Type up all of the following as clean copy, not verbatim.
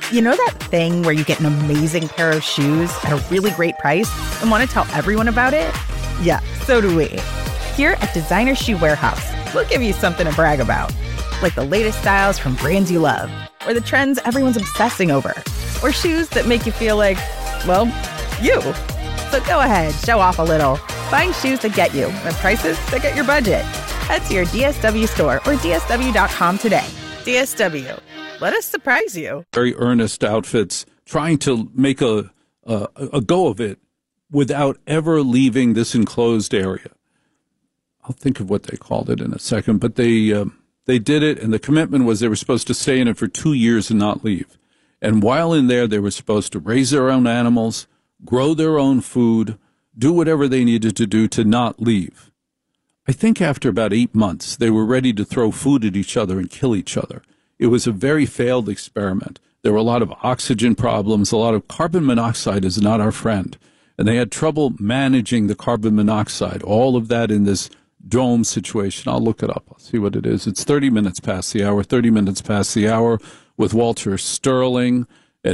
You know that thing where you get an amazing pair of shoes at a really great price and want to tell everyone about it? Yeah, so do we. Here at Designer Shoe Warehouse, we'll give you something to brag about, like the latest styles from brands you love, or the trends everyone's obsessing over, or shoes that make you feel like, well, you. So go ahead, show off a little. Find shoes that get you at prices that get your budget. Head to your DSW store or DSW.com today. DSW, let us surprise you. Very earnest outfits, trying to make a go of it without ever leaving this enclosed area. I'll think of what they called it in a second, but they did it, and the commitment was they were supposed to stay in it for 2 years and not leave. And while in there, they were supposed to raise their own animals, grow their own food, do whatever they needed to do to not leave. I think after about 8 months, they were ready to throw food at each other and kill each other. It was a very failed experiment. There were a lot of oxygen problems, a lot of carbon monoxide is not our friend. And they had trouble managing the carbon monoxide, all of that in this dome situation. I'll look it up. I'll see what it is. It's 30 minutes past the hour with Walter Sterling at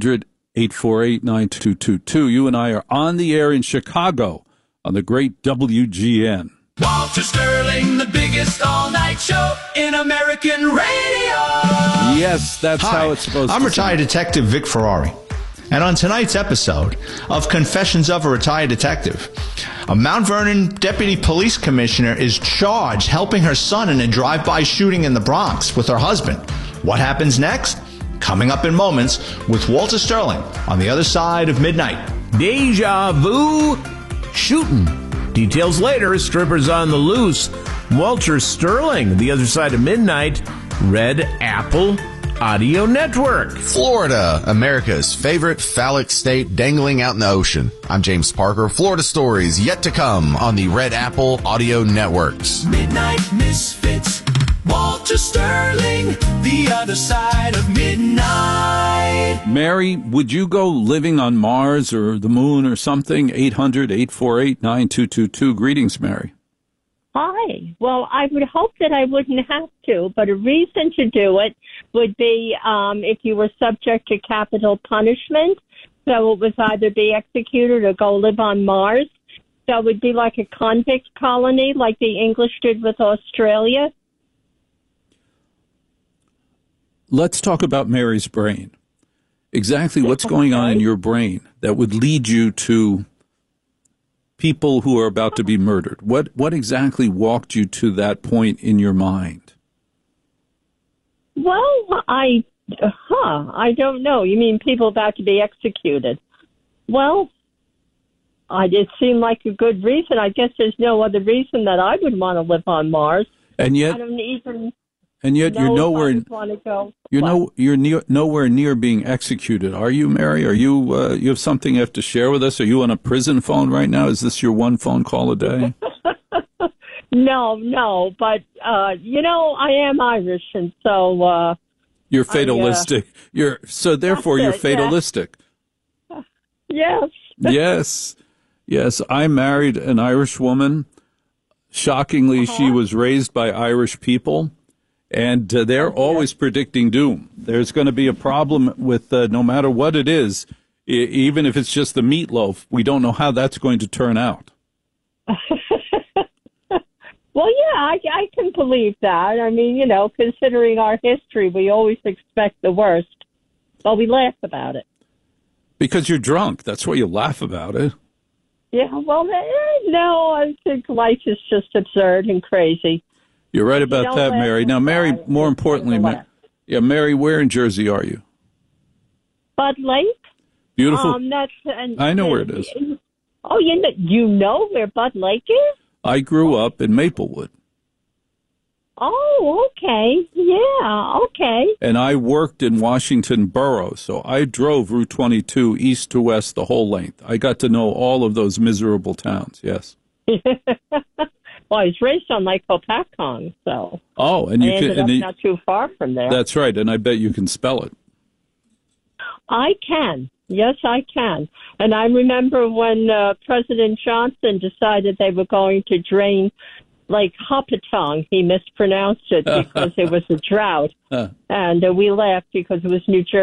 800-848-9222. You and I are on the air in Chicago on the great WGN. Walter Sterling, the biggest all-night show in American radio. Yes, that's how it's supposed to be. I'm retired detective Vic Ferrari. And on tonight's episode of Confessions of a Retired Detective, a Mount Vernon deputy police commissioner is charged helping her son in a drive-by shooting in the Bronx with her husband. What happens next? Coming up in moments with Walter Sterling on the other side of midnight. Deja vu shooting. Details later. Strippers on the loose. Walter Sterling, the other side of midnight. Red Apple Audio Network. Florida, America's favorite phallic state dangling out in the ocean. I'm James Parker. Florida stories yet to come on the Red Apple Audio Networks. Midnight Misfits. Walter Sterling, the other side of midnight. Mary, would you go living on Mars or the moon or something? 800-848-9222. Greetings, Mary. Hi. Well, I would hope that I wouldn't have to, but a reason to do it would be if you were subject to capital punishment. So it was either be executed or go live on Mars. So it would be like a convict colony like the English did with Australia. Let's talk about Mary's brain. Exactly what's going on in your brain that would lead you to people who are about to be murdered. What exactly walked you to that point in your mind? Well, I don't know. You mean people about to be executed? Well, it seemed like a good reason. I guess there's no other reason that I would want to live on Mars. And yet, I don't even. And yet, you're nowhere. You're nowhere near being executed, are you, Mary? Are you? You have something you have to share with us? Are you on a prison phone right now? Is this your one phone call a day? No. But I am Irish, and so you're fatalistic. You're fatalistic. Yes. Yes. I married an Irish woman. Shockingly, she was raised by Irish people. And they're always predicting doom. There's going to be a problem with no matter what it is, even if it's just the meatloaf. We don't know how that's going to turn out. Well, yeah, I can believe that. I mean, considering our history, we always expect the worst. But we laugh about it. Because you're drunk. That's why you laugh about it. Yeah, well, no, I think life is just absurd and crazy. You're right about that, Mary. Now, Mary, more importantly, Mary, where in Jersey are you? Bud Lake. Beautiful. I know where it is. Oh, you know where Bud Lake is? I grew up in Maplewood. Oh, okay. Yeah, okay. And I worked in Washington Borough, so I drove Route 22 east to west the whole length. I got to know all of those miserable towns, yes. Well, I was raised on Lake Hopatcong, so. Oh, and you can not too far from there. That's right, and I bet you can spell it. I can. Yes, I can. And I remember when President Johnson decided they were going to drain Lake Hopatcong. He mispronounced it because it was a drought, and we laughed because it was New Jersey.